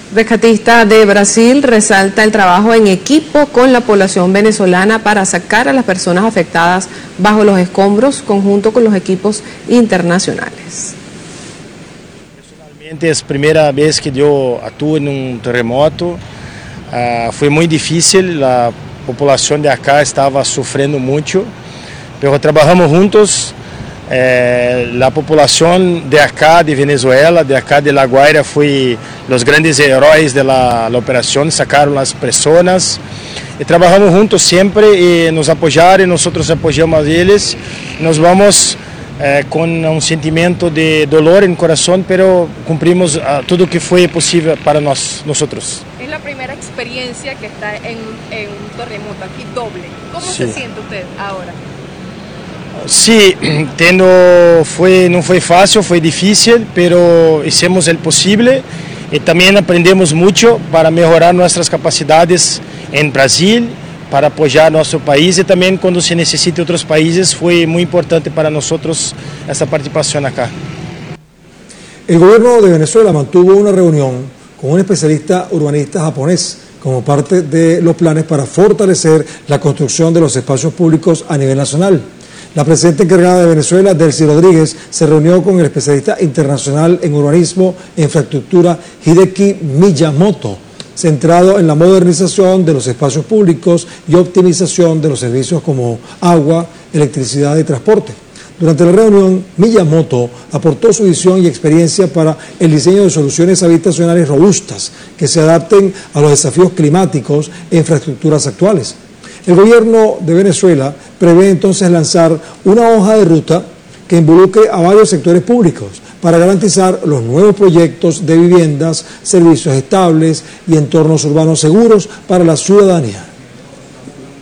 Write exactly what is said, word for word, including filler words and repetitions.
Rescatista de Brasil resalta el trabajo en equipo con la población venezolana para sacar a las personas afectadas bajo los escombros, conjunto con los equipos internacionales. Personalmente es la primera vez que yo actúo en un terremoto. Uh, fue muy difícil, la población de acá estaba sufriendo mucho, pero trabajamos juntos. Eh, la población de acá, de Venezuela, de acá de La Guaira, fue los grandes héroes de la, la operación, sacaron las personas y trabajamos juntos siempre y nos apoyaron y nosotros apoyamos a ellos. Nos vamos eh, con un sentimiento de dolor en el corazón, pero cumplimos uh, todo lo que fue posible para nos, nosotros. Es la primera experiencia que está en, en un terremoto aquí doble. ¿Cómo Sí. se siente usted ahora? Sí, tendo, fue, no fue fácil, fue difícil, pero hicimos el posible y también aprendemos mucho para mejorar nuestras capacidades en Brasil, para apoyar nuestro país y también cuando se necesite otros países. Fue muy importante para nosotros esta participación acá. El gobierno de Venezuela mantuvo una reunión con un especialista urbanista japonés como parte de los planes para fortalecer la construcción de los espacios públicos a nivel nacional. La presidenta encargada de Venezuela, Delcy Rodríguez, se reunió con el especialista internacional en urbanismo e infraestructura, Hideki Miyamoto, centrado en la modernización de los espacios públicos y optimización de los servicios como agua, electricidad y transporte. Durante la reunión, Miyamoto aportó su visión y experiencia para el diseño de soluciones habitacionales robustas que se adapten a los desafíos climáticos e infraestructuras actuales. El gobierno de Venezuela prevé entonces lanzar una hoja de ruta que involucre a varios sectores públicos para garantizar los nuevos proyectos de viviendas, servicios estables y entornos urbanos seguros para la ciudadanía.